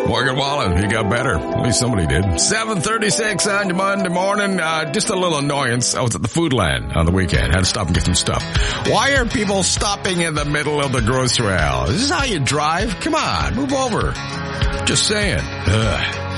Morgan Wallen, you got better. At least somebody did. 7:36 on your Monday morning. Just a little annoyance. I was at the Foodland on the weekend. Had to stop and get some stuff. Why are people stopping in the middle of the grocery aisle? Is this how you drive? Come on, move over. Just saying. Ugh.